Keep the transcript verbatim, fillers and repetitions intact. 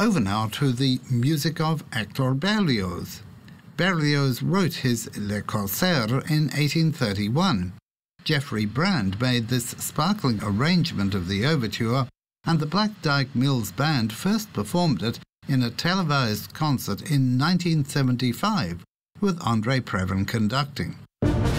Over now to the music of Hector Berlioz. Berlioz wrote his Le Corsaire in eighteen thirty-one. Geoffrey Brand made this sparkling arrangement of the overture, and the Black Dyke Mills Band first performed it in a televised concert in nineteen seventy-five, with Andre Previn conducting.